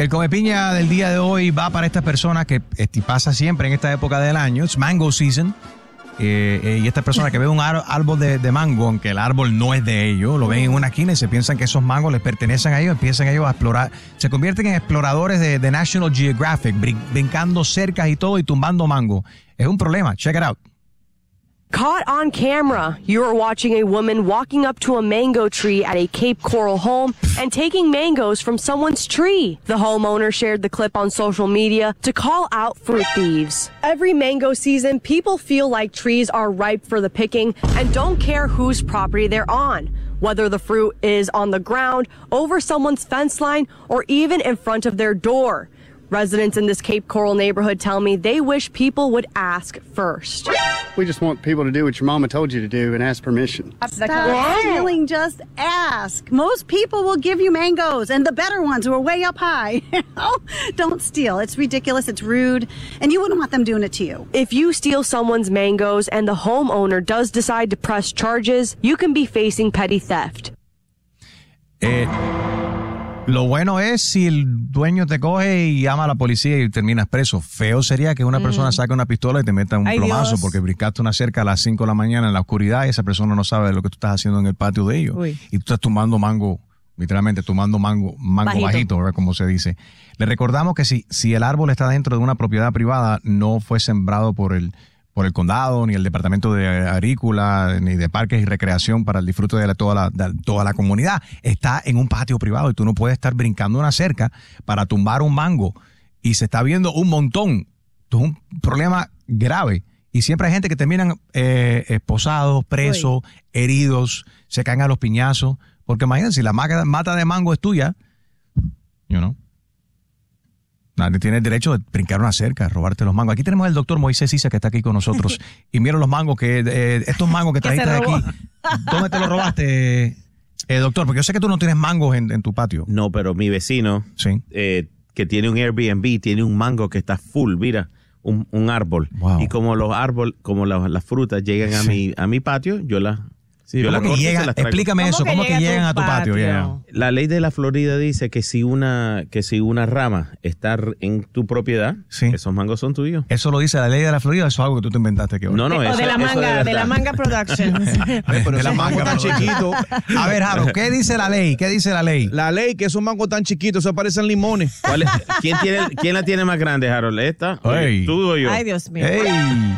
El Comepiña del día de hoy va para estas personas que pasa siempre en esta época del año. Es mango season. Y estas personas que ven un árbol de mango, aunque el árbol no es de ellos, lo ven en una esquina y se piensan que esos mangos les pertenecen a ellos, empiezan ellos a explorar. Se convierten en exploradores de National Geographic, brincando cercas y todo y tumbando mango. Es un problema. Check it out. Caught on camera, you are watching a woman walking up to a mango tree at a Cape Coral home and taking mangoes from someone's tree. The homeowner shared the clip on social media to call out fruit thieves. Every mango season, people feel like trees are ripe for the picking and don't care whose property they're on, whether the fruit is on the ground, over someone's fence line, or even in front of their door. Residents in this Cape Coral neighborhood tell me they wish people would ask first. We just want people to do what your mama told you to do and ask permission. Stop stealing, just ask. Most people will give you mangoes, and the better ones who are way up high. Don't steal. It's ridiculous, it's rude, and you wouldn't want them doing it to you. If you steal someone's mangoes and the homeowner does decide to press charges, you can be facing petty theft. Lo bueno es si el dueño te coge y llama a la policía y terminas preso. Feo sería que una persona saque una pistola y te meta un plomazo Dios. Porque brincaste una cerca a las 5 de la mañana en la oscuridad y esa persona no sabe lo que tú estás haciendo en el patio de ellos. Uy. Y tú estás tumbando mango, literalmente tumbando mango bajito, ¿verdad? Como se dice. Le recordamos que si el árbol está dentro de una propiedad privada, no fue sembrado por el condado, ni el departamento de agrícola, ni de parques y recreación para el disfrute de toda la comunidad. Está en un patio privado y tú no puedes estar brincando una cerca para tumbar un mango. Y se está viendo un montón. Esto es un problema grave. Y siempre hay gente que terminan esposados, presos, heridos, se caen a los piñazos. Porque imagínense, si la mata de mango es tuya, nadie tiene el derecho de brincar una cerca, robarte los mangos. Aquí tenemos al doctor Moisés Isa que está aquí con nosotros. Y mira los mangos estos mangos que trajiste de aquí. ¿Dónde te los robaste, doctor? Porque yo sé que tú no tienes mangos en tu patio. No, pero mi vecino, sí. Que tiene un Airbnb, tiene un mango que está full, mira, un árbol. Wow. Y como las frutas llegan a mi patio, yo las... Sí, explícame eso, ¿cómo que llegan a tu patio? La ley de la Florida dice que si una rama está en tu propiedad, esos mangos son tuyos. ¿Eso lo dice la ley de la Florida o eso es algo que tú te inventaste aquí hoy? No, eso, de la manga Productions. Pero de la mango tan chiquito. A ver, Jaro, ¿qué dice la ley? ¿Qué dice la ley? La ley que esos mangos tan chiquitos, se parecen limones. ¿Quién la tiene más grande, Harold? ¿Esta? Hey. ¿Tú o yo? Ay, Dios mío. Hey.